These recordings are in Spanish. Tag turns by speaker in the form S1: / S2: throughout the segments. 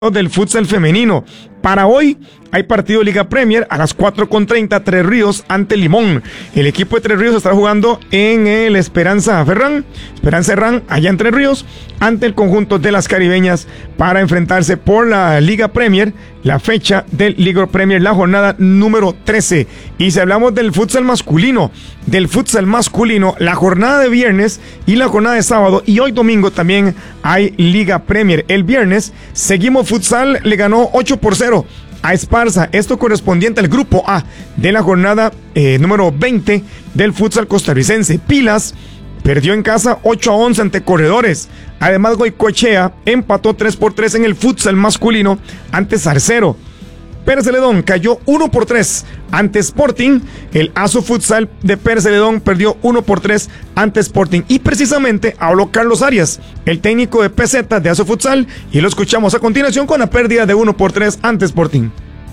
S1: del futsal femenino. Para hoy hay partido de Liga Premier a las 4:30, Tres Ríos ante Limón. El equipo de Tres Ríos estará jugando en el Esperanza Herrán, allá en Tres Ríos, ante el conjunto de las caribeñas para enfrentarse por la Liga Premier, la fecha del Liga Premier, la jornada número 13. Y si hablamos del futsal masculino, la jornada de viernes y la jornada de sábado y hoy domingo también hay Liga Premier. El viernes Seguimos Futsal le ganó 8-0 a Esparza, esto correspondiente al grupo A de la jornada número 20 del futsal costarricense. Pilas perdió en casa 8-11 ante Corredores. Además, Goicoechea empató 3-3 en el futsal masculino ante Zarcero. Pérez Celedón cayó 1-3 ante Sporting. El ASO Futsal de Pérez Celedón perdió 1-3 ante Sporting. Y precisamente habló Carlos Arias, el técnico de PZ de ASO Futsal, y lo escuchamos a continuación con la pérdida de 1-3 ante Sporting.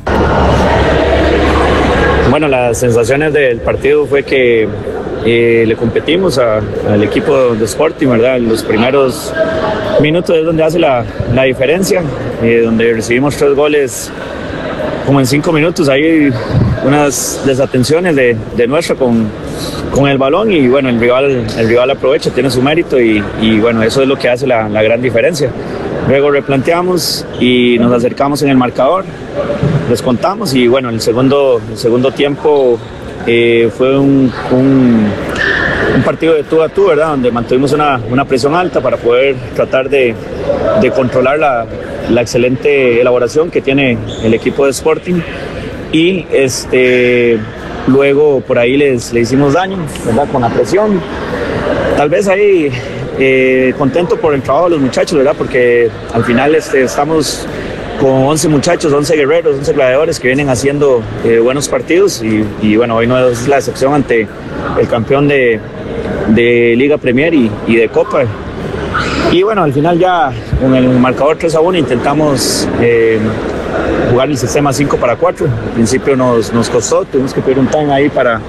S2: Bueno, las sensaciones del partido fue que le competimos al equipo de Sporting, ¿verdad? Los primeros minutos es donde hace la diferencia, donde recibimos 3 goles como en 5 minutos. Hay unas desatenciones de nuestra con el balón y bueno, el rival aprovecha, tiene su mérito y bueno, eso es lo que hace la gran diferencia. Luego replanteamos y nos acercamos en el marcador, descontamos y bueno, el segundo tiempo fue un partido de tú a tú, ¿verdad? Donde mantuvimos una presión alta para poder tratar de controlar la excelente elaboración que tiene el equipo de Sporting y luego por ahí le hicimos daño, ¿verdad? Con la presión. Tal vez ahí contento por el trabajo de los muchachos, ¿verdad? Porque al final estamos con 11 muchachos, 11 guerreros, 11 gladiadores que vienen haciendo buenos partidos y bueno, hoy no es la excepción ante el campeón de Liga Premier y de Copa. Y bueno, al final ya con el marcador 3-1 intentamos jugar el sistema 5-4. Al principio nos costó, tuvimos que pedir un time ahí para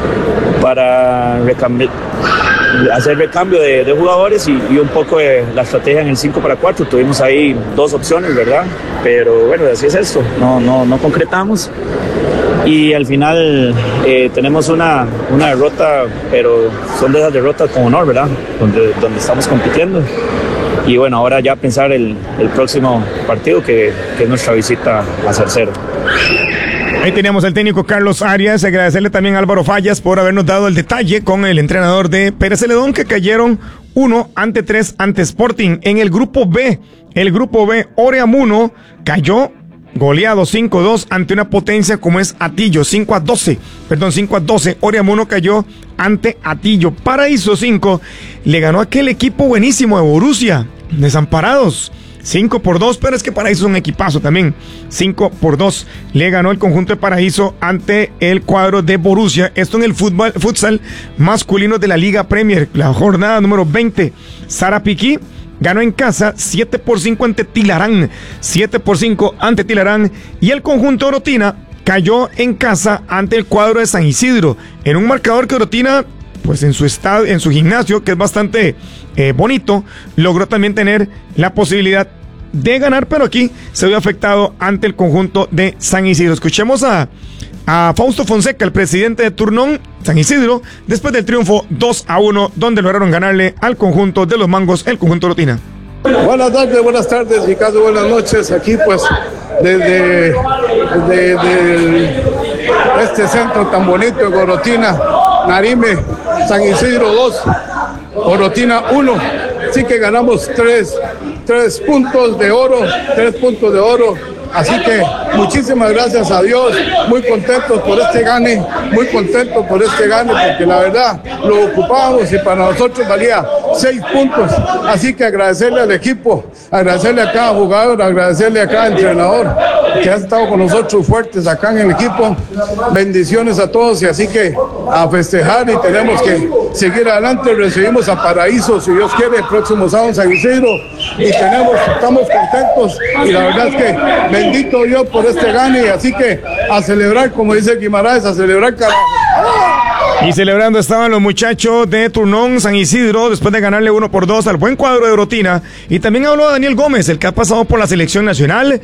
S2: hacer recambio de jugadores y un poco de la estrategia en el 5-4. Tuvimos ahí 2 opciones, ¿verdad? Pero bueno, así es esto, no concretamos. Y al final tenemos una derrota, pero son de esas derrotas con honor, ¿verdad? Donde estamos compitiendo. Y bueno, ahora ya pensar el próximo partido que es nuestra visita a Zarcero.
S1: Ahí teníamos al técnico Carlos Arias. Agradecerle también a Álvaro Fallas por habernos dado el detalle con el entrenador de Pérez Celedón, que cayeron 1-3 ante Sporting. En el grupo B, Oreamuno cayó goleado 5-2 ante una potencia como es Atillo, 5-12. Oreamuno cayó ante Atillo. Paraíso 5 le ganó a aquel equipo buenísimo de Borussia, Desamparados, 5-2, pero es que Paraíso es un equipazo también. 5-2 le ganó el conjunto de Paraíso ante el cuadro de Borussia. Esto en el futsal masculino de la Liga Premier, la jornada número 20. Sarapiquí ganó en casa 7-5 ante Tilarán. 7-5 ante Tilarán. Y el conjunto de Orotina cayó en casa ante el cuadro de San Isidro. En un marcador que Orotina, pues en su gimnasio, que es bastante bonito, logró también tener la posibilidad de ganar, pero aquí se vio afectado ante el conjunto de San Isidro. Escuchemos a Fausto Fonseca, el presidente de Turnón San Isidro, después del triunfo 2-1, donde lograron ganarle al conjunto de los Mangos, el conjunto Orotina.
S3: Buenas tardes, Ricardo, buenas noches. Aquí pues desde este centro tan bonito de Orotina, Narime, San Isidro 2, Orotina 1. Así que ganamos 3 puntos de oro, 3 puntos de oro. Así que muchísimas gracias a Dios, muy contentos por este gane, porque la verdad lo ocupábamos y para nosotros valía 6 puntos. Así que agradecerle al equipo, agradecerle a cada jugador, agradecerle a cada entrenador que ha estado con nosotros fuertes acá en el equipo. Bendiciones a todos y así que a festejar y tenemos que seguir adelante. Recibimos a Paraíso, si Dios quiere, el próximo sábado en San Isidro y estamos contentos y la verdad es que bendito Dios por este gane, así que a celebrar, como dice Guimaraes, a celebrar carajo.
S1: Y celebrando estaban los muchachos de Turnón San Isidro después de ganarle 1-2 al buen cuadro de Orotina. Y también habló Daniel Gómez, el que ha pasado por la selección nacional.